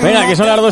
Venga, que son las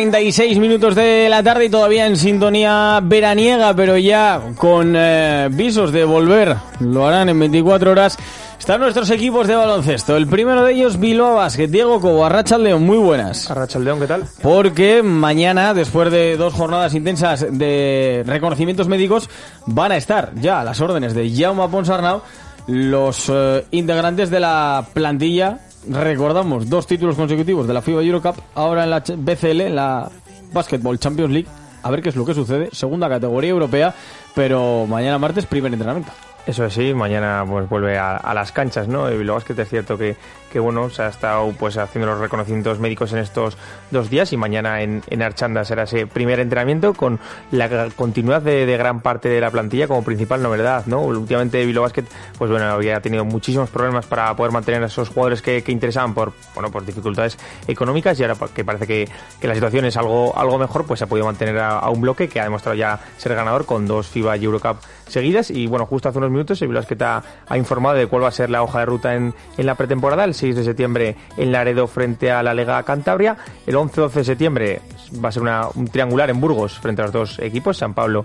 2:36 de la tarde y todavía en sintonía veraniega, pero ya con visos de volver. Lo harán en 24 horas. Están nuestros equipos de baloncesto. El primero de ellos, Bilbao Basket. Diego Cobo, Arratsaldeon, muy buenas. Arratsaldeon, ¿qué tal? Porque mañana, después de 2 jornadas intensas de reconocimientos médicos, van a estar ya a las órdenes de Jaume Ponsarnau los integrantes de la plantilla. Recordamos 2 títulos consecutivos de la FIBA Eurocup, ahora en la BCL, en la Basketball Champions League. A ver qué es lo que sucede. Segunda categoría europea, pero mañana martes primer entrenamiento. Eso es, sí, mañana pues vuelve a las canchas, ¿no? Y luego es que es cierto que bueno, se ha estado pues haciendo los reconocimientos médicos en estos 2 días y mañana en Archanda será ese primer entrenamiento con la continuidad de gran parte de la plantilla como principal novedad, ¿no? Últimamente Bilbao Basket pues bueno, había tenido muchísimos problemas para poder mantener a esos jugadores que interesaban por dificultades económicas, y ahora que parece que la situación es algo mejor, pues se ha podido mantener a un bloque que ha demostrado ya ser ganador con 2 FIBA Eurocup seguidas. Y bueno, justo hace unos minutos el Bilbao Basket ha informado de cuál va a ser la hoja de ruta en la pretemporada. El 6 de septiembre en Laredo frente a la Lega Cantabria. El 11-12 de septiembre va a ser un triangular en Burgos frente a los 2 equipos, San Pablo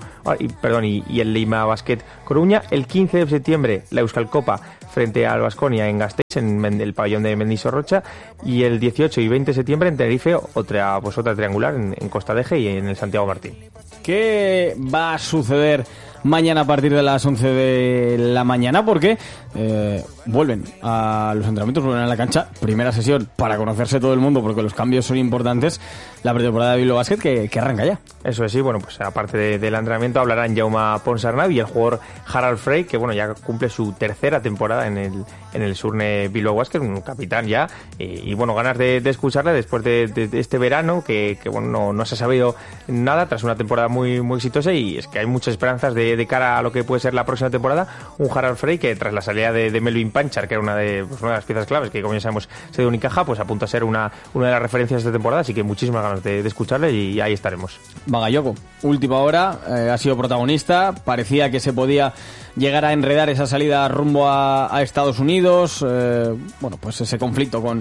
y el Lima Basket Coruña. El 15 de septiembre la Euskal Copa frente al Baskonia en Gasteiz, en el pabellón de Mendizorrocha. Y el 18 y 20 de septiembre en Tenerife, otra triangular en Costa de Eje y en el Santiago Martín. ¿Qué va a suceder mañana a partir de las 11 de la mañana? Porque vuelven a los entrenamientos, vuelven a la cancha. Primera sesión para conocerse todo el mundo, porque los cambios son importantes. La pretemporada de Bilbao Basket que arranca ya. Eso es, sí. Bueno, pues aparte del entrenamiento hablarán Jaume Ponsarnau y el jugador Harald Frey, que bueno, ya cumple su 3ª temporada en el Surne Bilbao Basket, un capitán ya. Y bueno, ganas de escucharle después de este verano que bueno, no se ha sabido nada tras una temporada muy, muy exitosa, y es que hay muchas esperanzas de cara a lo que puede ser la próxima temporada. Un Harald Frey que tras la salida de Melvin Panchar, que era una de las piezas claves, que como ya sabemos se dio Unicaja, pues apunta a ser una de las referencias de esta temporada, así que muchísimas ganas de escucharle y ahí estaremos. Bagayoko, última hora, ha sido protagonista, parecía que se podía llegar a enredar esa salida rumbo a Estados Unidos, bueno, pues ese conflicto con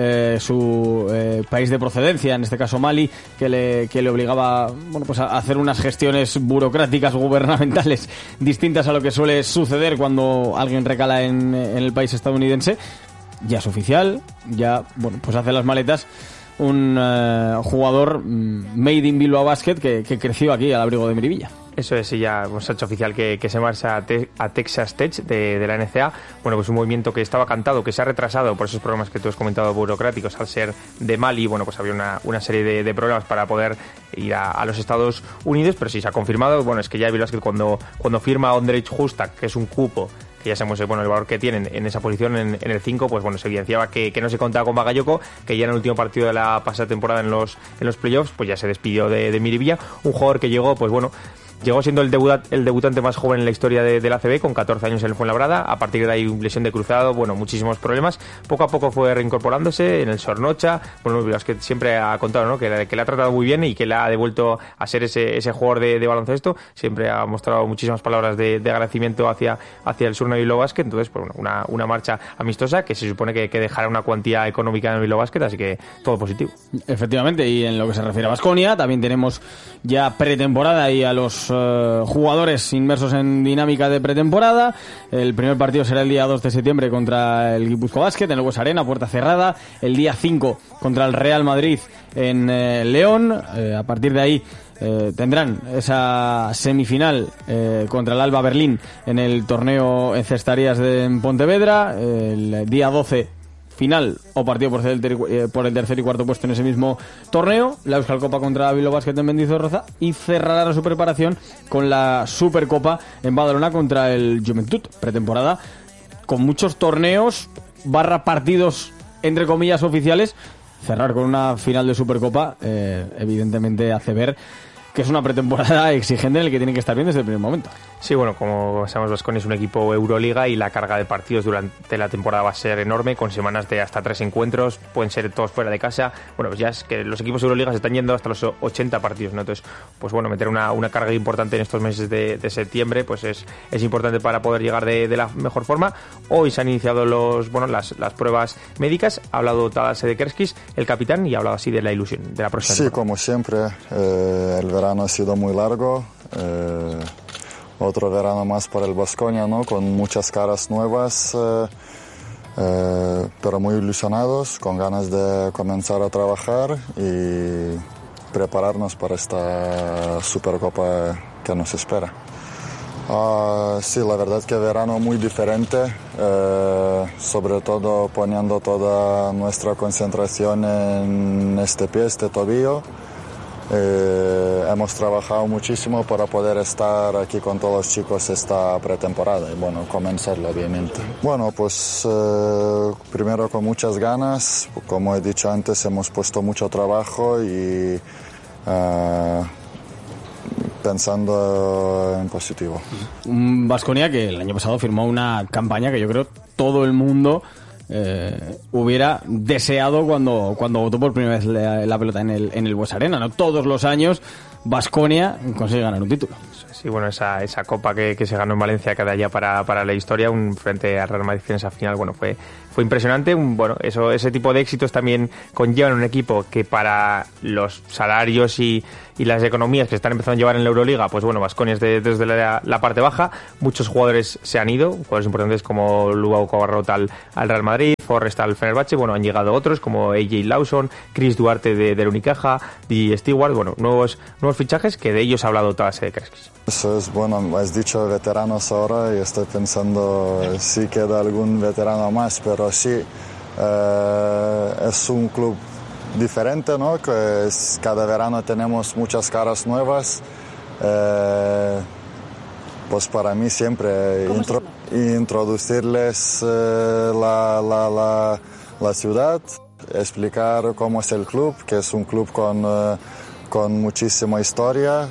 su país de procedencia, en este caso Mali, que le obligaba, bueno, pues a hacer unas gestiones burocráticas gubernamentales distintas a lo que suele suceder cuando alguien recala en el país estadounidense. Ya es oficial, ya, bueno, pues hace las maletas un jugador made in Bilbao Basket que creció aquí al abrigo de Miribilla. Eso es, y ya hemos hecho oficial que se marcha a Texas Tech de la NCAA. Bueno, pues un movimiento que estaba cantado, que se ha retrasado por esos problemas que tú has comentado burocráticos al ser de Mali. Bueno, pues había una serie de problemas para poder ir a los Estados Unidos, pero sí se ha confirmado. Bueno, es que ya Bilbao Basket cuando firma Ondrej Hustak, que es un cupo, que ya sabemos bueno, el valor que tienen en esa posición en el 5, pues bueno, se evidenciaba que no se contaba con Bagayoko, que ya en el último partido de la pasada temporada en los playoffs, pues ya se despidió de Miribilla, un jugador que llegó, pues bueno, llegó siendo el debutante más joven en la historia de la ACB, con 14 años en el Fuenlabrada. A partir de ahí, lesión de cruzado, bueno, muchísimos problemas. Poco a poco fue reincorporándose en el Sornocha. Bueno, es que siempre ha contado, ¿no?, que le ha tratado muy bien y que le ha devuelto a ser ese jugador de baloncesto. Siempre ha mostrado muchísimas palabras de agradecimiento hacia el Surne Bilbao Basket. Entonces, pues bueno, una marcha amistosa que se supone que dejará una cuantía económica en el Bilbao Basket, así que todo positivo. Efectivamente, y en lo que se refiere a Baskonia, también tenemos ya pretemporada y a los jugadores inmersos en dinámica de pretemporada. El primer partido será el día 2 de septiembre contra el Guipúzcoa Basket en el Bues Arena, puerta cerrada. El día 5 contra el Real Madrid en León. A partir de ahí tendrán esa semifinal contra el Alba Berlín en el torneo en Cestarías en Pontevedra. El día 12 final o partido por el tercer y cuarto puesto en ese mismo torneo, la Euskal Copa contra Bilbao Basket en Mendizorroza, y cerrará su preparación con la Supercopa en Badalona contra el Joventut, pretemporada con muchos torneos / partidos entre comillas oficiales. Cerrar con una final de Supercopa evidentemente hace ver que es una pretemporada exigente en el que tienen que estar bien desde el primer momento. Sí, bueno, como sabemos, Baskonia es un equipo Euroliga y la carga de partidos durante la temporada va a ser enorme, con semanas de hasta 3 encuentros, pueden ser todos fuera de casa. Bueno, pues ya es que los equipos Euroliga se están yendo hasta los 80 partidos, ¿no? Entonces, pues bueno, meter una carga importante en estos meses de septiembre, pues es importante para poder llegar de la mejor forma. Hoy se han iniciado las pruebas médicas. Ha hablado Tadas Sedekerskis, el capitán, y ha hablado así de la ilusión de la próxima temporada. Como siempre, el verano ha sido muy largo. Otro verano más para el Baskonia, ¿no? Con muchas caras nuevas, pero muy ilusionados, con ganas de comenzar a trabajar y prepararnos para esta Supercopa que nos espera. Sí, la verdad que verano muy diferente, sobre todo poniendo toda nuestra concentración en este pie, este tobillo. Hemos trabajado muchísimo para poder estar aquí con todos los chicos esta pretemporada y bueno, comenzarlo obviamente. Bueno, pues primero con muchas ganas, como he dicho antes, hemos puesto mucho trabajo y pensando en positivo. Un Baskonia que el año pasado firmó una campaña que yo creo todo el mundo hubiera deseado cuando votó por primera vez la pelota en el Bues Arena, ¿no? Todos los años Baskonia consigue ganar un título. Sí, bueno, esa copa que se ganó en Valencia queda ya para la historia, frente al Real Madrid en esa final, bueno, fue impresionante. Ese tipo de éxitos también conllevan un equipo que para los salarios y las economías que se están empezando a llevar en la Euroliga, pues bueno, Baskonia es desde la parte baja. Muchos jugadores se han ido, jugadores importantes como Lubao Cabarrot al Real Madrid, Forrest al Fenerbahce, bueno, han llegado otros como AJ Lawson, Chris Duarte de Unicaja, y Stewart, bueno, nuevos fichajes que de ellos ha hablado Tadas Sedekerskis. Eso es bueno, has dicho veteranos ahora y estoy pensando si queda algún veterano más, pero sí, es un club diferente, ¿no? Que cada verano tenemos muchas caras nuevas. Pues para mí siempre introducirles la ciudad, explicar cómo es el club, que es un club con muchísima historia,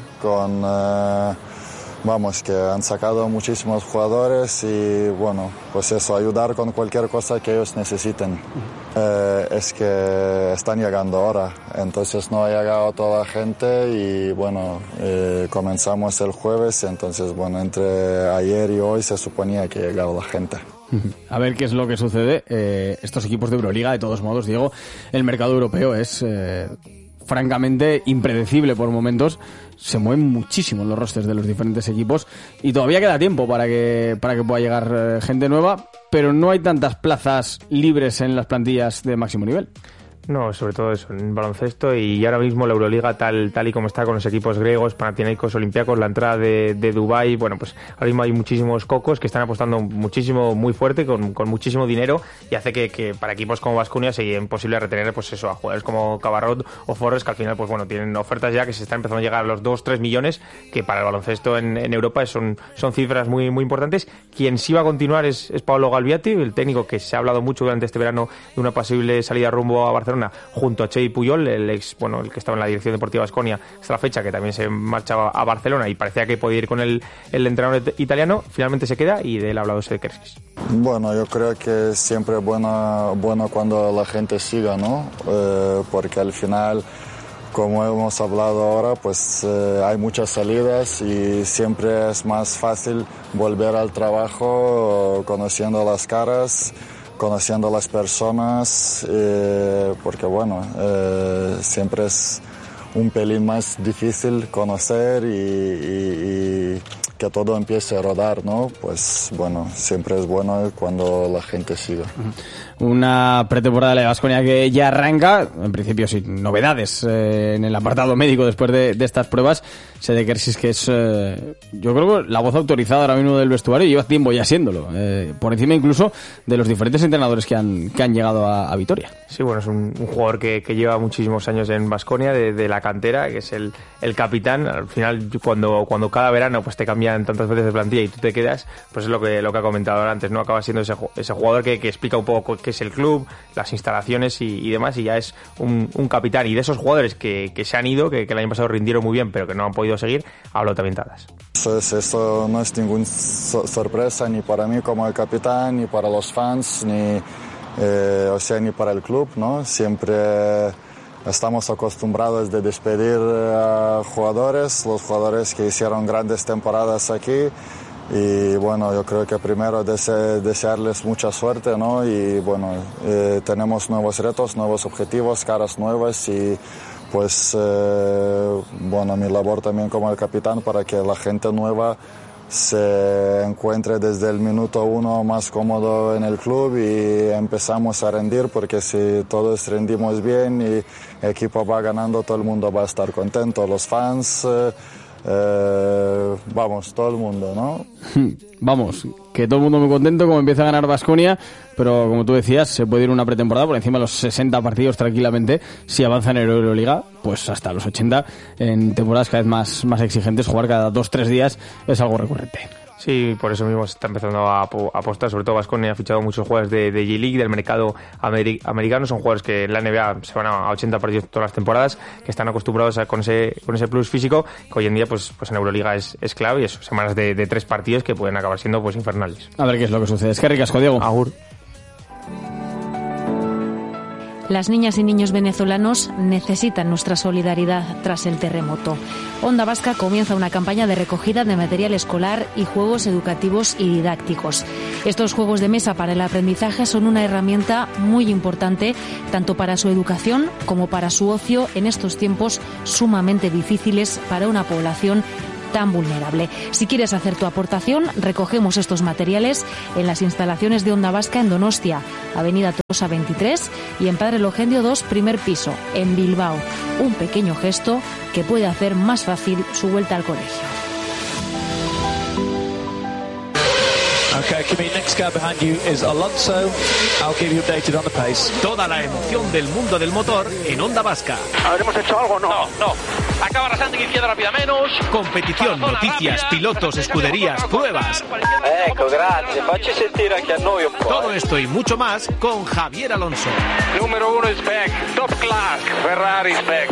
que han sacado muchísimos jugadores y bueno, pues eso, ayudar con cualquier cosa que ellos necesiten. Es que están llegando ahora, entonces no ha llegado toda la gente y bueno, comenzamos el jueves, entonces bueno, entre ayer y hoy se suponía que llegaba la gente. A ver qué es lo que sucede. Estos equipos de Euroliga, de todos modos, Diego, el mercado europeo es francamente impredecible por momentos. Se mueven muchísimo los rosters de los diferentes equipos y todavía queda tiempo para que pueda llegar gente nueva, pero no hay tantas plazas libres en las plantillas de máximo nivel. No, sobre todo eso, en baloncesto, y ahora mismo la Euroliga tal y como está con los equipos griegos, Panathinaikos, Olympiacos, la entrada de Dubái, bueno, pues ahora mismo hay muchísimos cocos que están apostando muchísimo, muy fuerte, con muchísimo dinero, y hace que para equipos como Baskonia sea imposible retener, pues eso, a jugadores como Cabarrot o Forrest, que al final, pues bueno, tienen ofertas ya que se están empezando a llegar a los 2-3 millones, que para el baloncesto en Europa son cifras muy, muy importantes. Quien sí va a continuar es Paolo Galviati, el técnico que se ha hablado mucho durante este verano de una posible salida rumbo a Barcelona, junto a Xavi Puyol, el que estaba en la dirección deportiva Baskonia hasta la fecha, que también se marchaba a Barcelona y parecía que podía ir con el entrenador italiano. Finalmente se queda, y de él ha hablado Sedekerskis. Bueno, yo creo que siempre es bueno cuando la gente siga, ¿no? Porque al final, como hemos hablado ahora, pues hay muchas salidas y siempre es más fácil volver al trabajo conociendo las caras, conociendo a las personas, porque bueno, siempre es un pelín más difícil conocer y que todo empiece a rodar, ¿no? Pues bueno, siempre es bueno cuando la gente siga. Una pretemporada de la Baskonia que ya arranca, en principio sin novedades en el apartado médico después de estas pruebas. Sedekerskis, que es yo creo que la voz autorizada ahora mismo del vestuario, y lleva tiempo ya siéndolo, por encima incluso de los diferentes entrenadores que han llegado a Vitoria. Sí, bueno, es un jugador que lleva muchísimos años en Baskonia, de la cantera, que es el capitán. Al final, cuando cada verano pues te cambia cambian tantas veces de plantilla y tú te quedas, pues es lo que ha comentado antes, ¿no? Acaba siendo ese jugador que explica un poco qué es el club, las instalaciones y demás, y ya es un capitán. Y de esos jugadores que se han ido, que el año pasado rindieron muy bien, pero que no han podido seguir, hablo también Tadas. Eso no es ninguna sorpresa ni para mí como el capitán, ni para los fans, ni para el club, ¿no? Siempre estamos acostumbrados de despedir a los jugadores que hicieron grandes temporadas aquí. Y bueno, yo creo que primero desearles mucha suerte, ¿no? Y bueno, tenemos nuevos retos, nuevos objetivos, caras nuevas y pues bueno, mi labor también como el capitán para que la gente nueva se encuentre desde el minuto 1 más cómodo en el club y empezamos a rendir, porque si todos rendimos bien y el equipo va ganando, todo el mundo va a estar contento, los fans, vamos, todo el mundo, ¿no? Vamos, que todo el mundo muy contento como empieza a ganar Baskonia, pero como tú decías, se puede ir una pretemporada por encima de los 60 partidos tranquilamente. Si avanza en Euroliga, pues hasta los 80 en temporadas cada vez más exigentes. Jugar cada 2-3 días es algo recurrente. Sí, por eso mismo se está empezando a apostar. Sobre todo Baskonia ha fichado muchos jugadores de G-League, del mercado americano. Son jugadores que en la NBA se van a 80 partidos todas las temporadas, que están acostumbrados con ese plus físico, que hoy en día pues en Euroliga es clave, y eso, semanas de 3 partidos que pueden acabar siendo pues infernales. A ver qué es lo que sucede. Es que ricasco, Diego. Agur. Las niñas y niños venezolanos necesitan nuestra solidaridad tras el terremoto. Onda Vasca comienza una campaña de recogida de material escolar y juegos educativos y didácticos. Estos juegos de mesa para el aprendizaje son una herramienta muy importante tanto para su educación como para su ocio en estos tiempos sumamente difíciles para una población tan vulnerable. Si quieres hacer tu aportación, recogemos estos materiales en las instalaciones de Onda Vasca en Donostia, Avenida Tolosa 23, y en Padre Logendio 2, primer piso, en Bilbao. Un pequeño gesto que puede hacer más fácil su vuelta al colegio. Okay, Kimi, next car behind you is Alonso. I'll keep you updated on the pace. Toda la emoción del mundo del motor en Onda Vasca. ¿Habremos hecho algo o no? No. Acaba Rasante, izquierda rápida menos. Competición, noticias, pilotos, escuderías, pruebas. Ecco, grazie. Facci sentire anche a noi un po'. Todo esto y mucho más con Javier Alonso. Número 1 is back. Top class. Ferrari is back.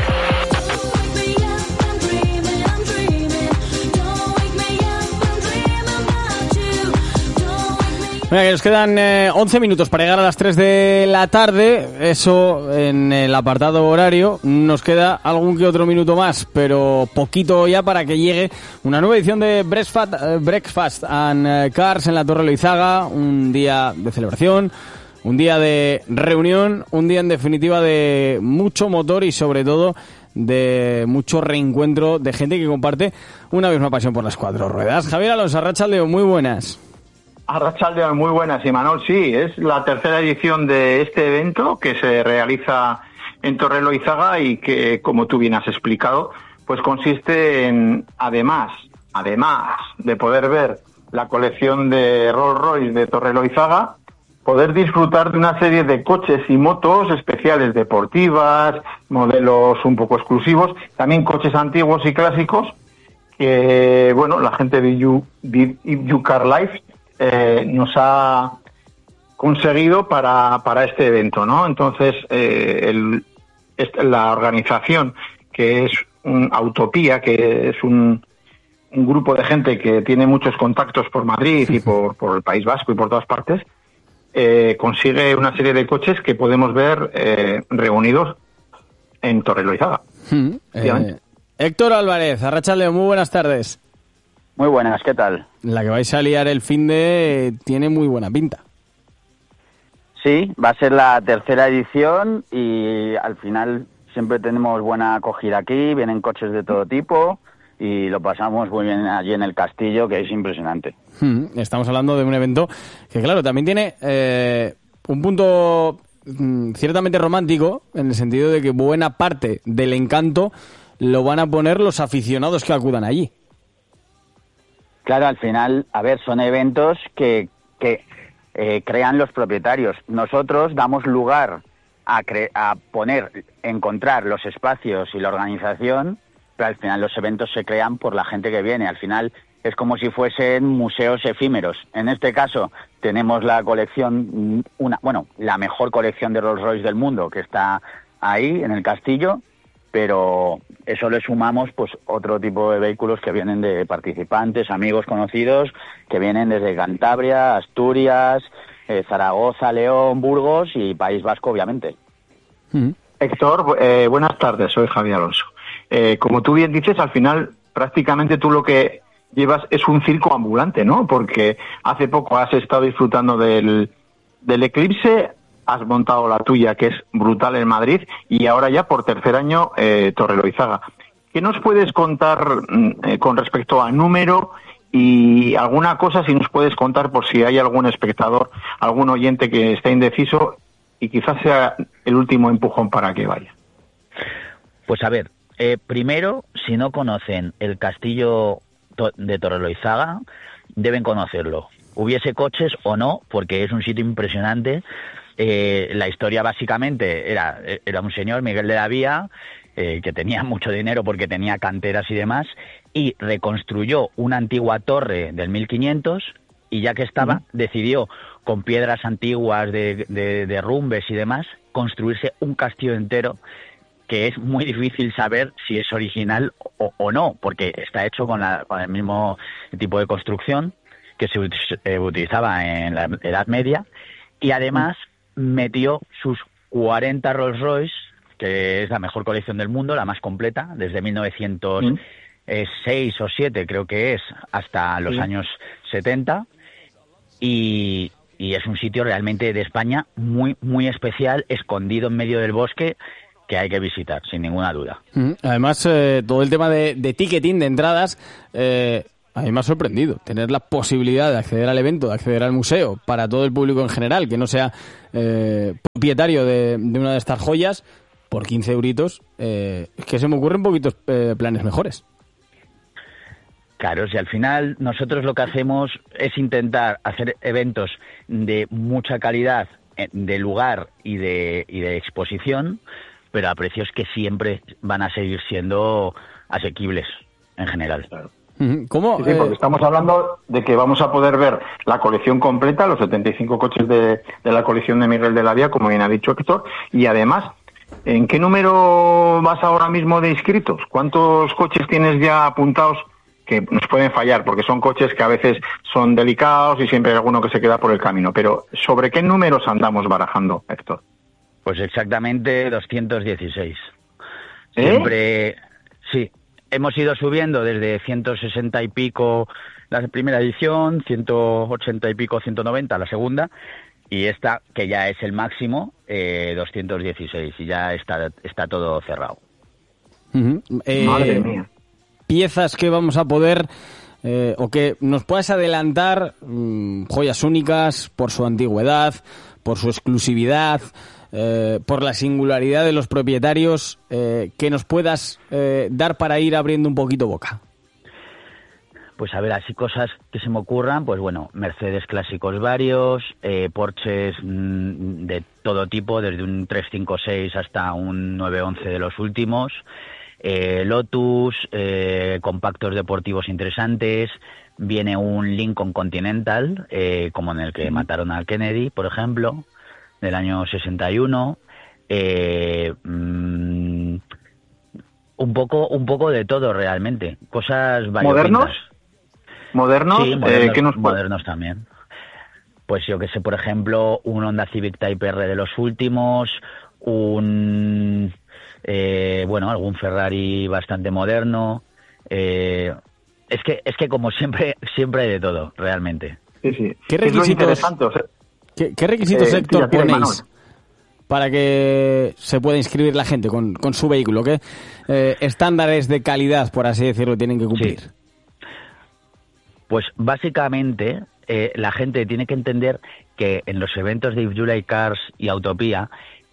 Mira, que nos quedan 11 minutos para llegar a las 3 de la tarde. Eso en el apartado horario. Nos queda algún que otro minuto más, pero poquito ya para que llegue una nueva edición de Breakfast and Cars en la Torre Loizaga. Un día de celebración, un día de reunión, un día en definitiva de mucho motor y sobre todo de mucho reencuentro de gente que comparte una misma pasión por las 4 ruedas. Javier Alonso, Arratsaldeon, muy buenas. Arratsaldeon, muy buenas, Imanol. Sí, es la tercera edición de este evento que se realiza en Torre Loizaga y que, como tú bien has explicado, pues consiste en, además de poder ver la colección de Rolls Royce de Torre Loizaga, poder disfrutar de una serie de coches y motos especiales deportivas, modelos un poco exclusivos, también coches antiguos y clásicos, que, bueno, la gente de You Car Life nos ha conseguido para este evento, ¿no? Entonces, la organización, que es Autopía, que es un grupo de gente que tiene muchos contactos por Madrid y por el País Vasco y por todas partes, consigue una serie de coches que podemos ver reunidos en Torre Loizaga. Héctor Álvarez, Arratsaldeon, muy buenas tardes. Muy buenas, ¿qué tal? La que vais a liar el finde tiene muy buena pinta. Sí, va a ser la tercera edición y al final siempre tenemos buena acogida aquí, vienen coches de todo tipo y lo pasamos muy bien allí en el castillo, que es impresionante. Estamos hablando de un evento que, claro, también tiene un punto ciertamente romántico, en el sentido de que buena parte del encanto lo van a poner los aficionados que acudan allí. Claro, al final, a ver, son eventos que crean los propietarios. Nosotros damos lugar a encontrar los espacios y la organización, pero al final los eventos se crean por la gente que viene. Al final, es como si fuesen museos efímeros. En este caso tenemos la colección, la mejor colección de Rolls Royce del mundo, que está ahí en el castillo, pero eso le sumamos pues otro tipo de vehículos que vienen de participantes, amigos conocidos, que vienen desde Cantabria, Asturias, Zaragoza, León, Burgos y País Vasco, obviamente. Héctor, buenas tardes, soy Javier Alonso. Como tú bien dices, al final prácticamente tú lo que llevas es un circo ambulante, ¿no? Porque hace poco has estado disfrutando del Eclipse, has montado la tuya, que es brutal en Madrid, y ahora ya por tercer año Torreloizaga. ¿Qué nos puedes contar con respecto al número y alguna cosa, si nos puedes contar por si hay algún espectador, algún oyente que esté indeciso y quizás sea el último empujón para que vaya? Pues a ver, primero, si no conocen el castillo de Torreloizaga, deben conocerlo. Hubiese coches o no, porque es un sitio impresionante. La historia básicamente era un señor, Miguel de la Vía, que tenía mucho dinero porque tenía canteras y demás, y reconstruyó una antigua torre del 1500 y ya que estaba, decidió con piedras antiguas de derrumbes y demás, construirse un castillo entero que es muy difícil saber si es original o no, porque está hecho con el mismo tipo de construcción que se utilizaba en la Edad Media, y además metió sus 40 Rolls Royce, que es la mejor colección del mundo, la más completa, desde 1906 o 7 creo que es, hasta los años 70, y es un sitio realmente de España muy, muy especial, escondido en medio del bosque, que hay que visitar, sin ninguna duda. Además, todo el tema de ticketing, de entradas, a mí me ha sorprendido tener la posibilidad de acceder al evento, de acceder al museo, para todo el público en general, que no sea propietario de una de estas joyas, por 15 euritos, es que se me ocurren poquitos planes mejores. Claro, si al final nosotros lo que hacemos es intentar hacer eventos de mucha calidad, de lugar y de exposición, pero a precios que siempre van a seguir siendo asequibles en general. Claro. ¿Cómo? Sí, porque estamos hablando de que vamos a poder ver la colección completa, los 75 coches de la colección de Miguel de la Vía, como bien ha dicho Héctor, y además, ¿en qué número vas ahora mismo de inscritos? ¿Cuántos coches tienes ya apuntados que nos pueden fallar? Porque son coches que a veces son delicados y siempre hay alguno que se queda por el camino. Pero ¿sobre qué números andamos barajando, Héctor? Pues exactamente 216. Siempre, sí. Hemos ido subiendo desde 160 y pico la primera edición, 180 y pico, 190 la segunda, y esta, que ya es el máximo, 216, y ya está todo cerrado. Madre mía. Piezas que vamos a poder, o que nos puedas adelantar, joyas únicas por su antigüedad, por su exclusividad, por la singularidad de los propietarios, que nos puedas dar para ir abriendo un poquito boca. Pues a ver, así cosas que se me ocurran, pues bueno, Mercedes clásicos varios, Porsches de todo tipo, desde un 356 hasta un 911 de los últimos, Lotus, compactos deportivos interesantes, viene un Lincoln Continental, como en el que mataron a Kennedy, por ejemplo, del año 61, un poco de todo realmente, cosas variopintas. ¿Modernos? Sí, modernos también. Pues yo que sé, por ejemplo, un Honda Civic Type R de los últimos, algún Ferrari bastante moderno. Es que como siempre hay de todo, realmente. Sí. ¿Qué requisitos, ¿qué requisitos, Héctor, ponéis para que se pueda inscribir la gente con su vehículo? ¿Qué estándares de calidad, por así decirlo, tienen que cumplir? Sí. Pues básicamente la gente tiene que entender que en los eventos de If You Like Cars y Autopía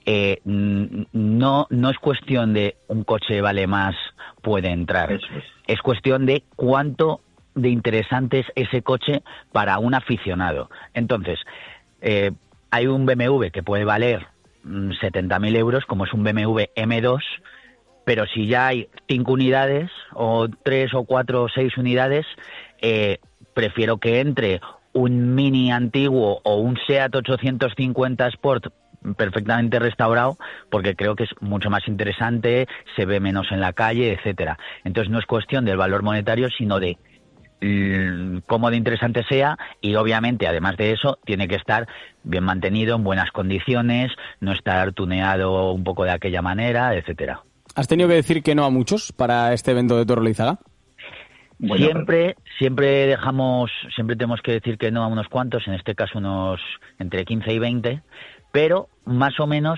no es cuestión de un coche vale más, puede entrar. Es cuestión de cuánto de interesante es ese coche para un aficionado. Entonces, hay un BMW que puede valer 70.000 euros, como es un BMW M2, pero si ya hay 5 unidades, o 3 o 4 o 6 unidades, prefiero que entre un Mini antiguo o un Seat 850 Sport perfectamente restaurado, porque creo que es mucho más interesante, se ve menos en la calle, etcétera. Entonces no es cuestión del valor monetario, sino de cómo de interesante sea, y obviamente además de eso tiene que estar bien mantenido, en buenas condiciones, no estar tuneado un poco de aquella manera, etcétera. ¿Has tenido que decir que no a muchos para este evento de Toro Leizaga? Bueno, siempre tenemos que decir que no a unos cuantos, en este caso unos entre 15 y 20, pero más o menos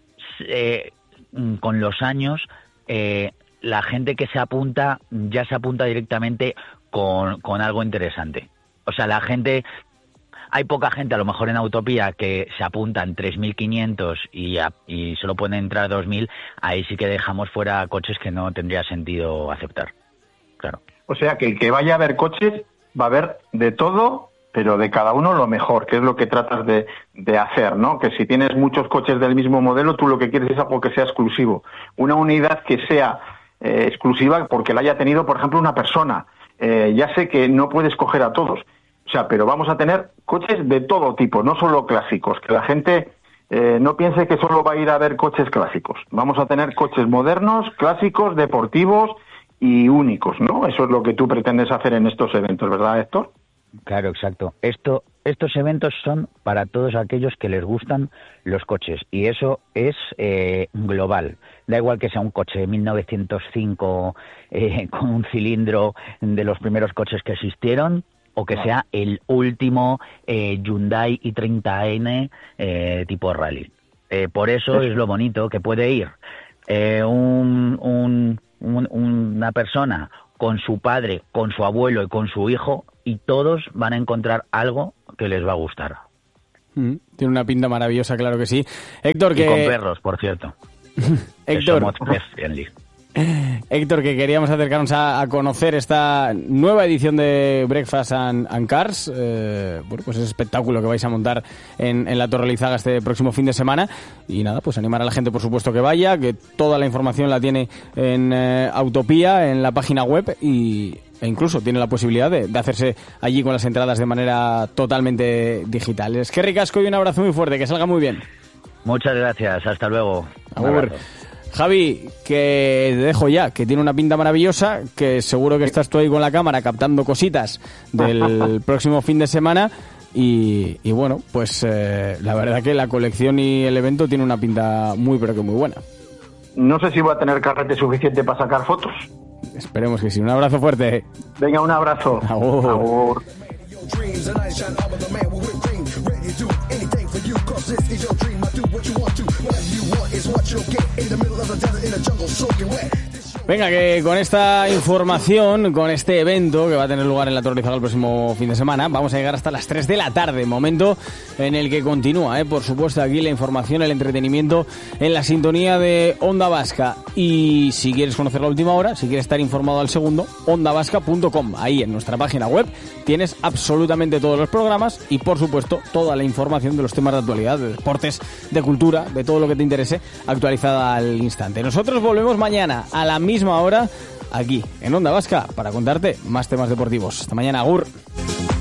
con los años la gente que se apunta ya se apunta directamente con algo interesante. O sea, hay poca gente, a lo mejor en Autopía, que se apuntan 3.500 y solo pueden entrar 2.000, ahí sí que dejamos fuera coches que no tendría sentido aceptar. Claro. O sea, que el que vaya a ver coches va a ver de todo, pero de cada uno lo mejor, que es lo que tratas de hacer, ¿no? Que si tienes muchos coches del mismo modelo, tú lo que quieres es algo que sea exclusivo. Una unidad que sea exclusiva porque la haya tenido, por ejemplo, una persona. Ya sé que no puedes coger a todos, o sea, pero vamos a tener coches de todo tipo, no solo clásicos, que la gente no piense que solo va a ir a ver coches clásicos. Vamos a tener coches modernos, clásicos, deportivos y únicos, ¿no? Eso es lo que tú pretendes hacer en estos eventos, ¿verdad, Héctor? Claro, exacto. Estos eventos son para todos aquellos que les gustan los coches, y eso es global. Da igual que sea un coche de 1905 con un cilindro de los primeros coches que existieron, o que sea el último Hyundai i30N tipo rally. Por eso es lo bonito, que puede ir una persona con su padre, con su abuelo y con su hijo, y todos van a encontrar algo que les va a gustar. Tiene una pinta maravillosa, claro que sí. Héctor, que... Y con perros, por cierto. Héctor, somos pet friendly. Héctor, que queríamos acercarnos a conocer esta nueva edición de Breakfast and Cars, bueno, pues ese espectáculo que vais a montar en la Torre Leizaga este próximo fin de semana, y nada, pues animar a la gente, por supuesto, que vaya, que toda la información la tiene en Autopía, en la página web, e incluso tiene la posibilidad de hacerse allí con las entradas de manera totalmente digital. Es que ricasco y un abrazo muy fuerte, que salga muy bien. Muchas gracias, hasta luego. Agur. Javi, que te dejo ya, que tiene una pinta maravillosa, que seguro que estás tú ahí con la cámara captando cositas del próximo fin de semana, y bueno, pues la verdad que la colección y el evento tiene una pinta muy pero que muy buena. No sé si voy a tener carrete suficiente para sacar fotos. Esperemos que sí. Un abrazo fuerte. Venga, un abrazo. Agur. Agur. Venga, que con esta información, con este evento que va a tener lugar en la Torre Leizaga el próximo fin de semana, vamos a llegar hasta las 3 de la tarde, momento en el que continúa, por supuesto, aquí la información, el entretenimiento en la sintonía de Onda Vasca. Y si quieres conocer la última hora, si quieres estar informado al segundo, ondavasca.com. Ahí en nuestra página web tienes absolutamente todos los programas y, por supuesto, toda la información de los temas de actualidad, de deportes, de cultura, de todo lo que te interese, actualizada al instante. Nosotros volvemos mañana a la misma hora aquí en Onda Vasca para contarte más temas deportivos. Hasta mañana, agur.